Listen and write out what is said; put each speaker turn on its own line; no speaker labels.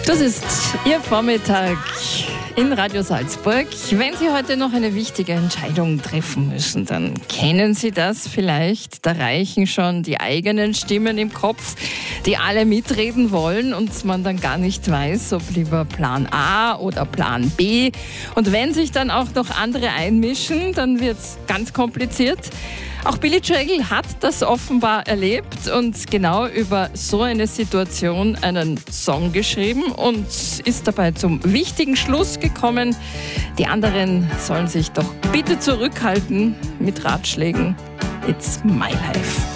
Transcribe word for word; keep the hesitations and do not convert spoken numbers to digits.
Das ist Ihr Vormittag in Radio Salzburg. Wenn Sie heute noch eine wichtige Entscheidung treffen müssen, dann kennen Sie das vielleicht. Da reichen schon die eigenen Stimmen im Kopf, die alle mitreden wollen und man dann gar nicht weiß, ob lieber Plan A oder Plan B. Und wenn sich dann auch noch andere einmischen, dann wird es ganz kompliziert. Auch Billy Joel hat das offenbar erlebt und genau über so eine Situation einen Song geschrieben und ist dabei zum wichtigen Schluss gekommen. Die anderen sollen sich doch bitte zurückhalten mit Ratschlägen. It's my life.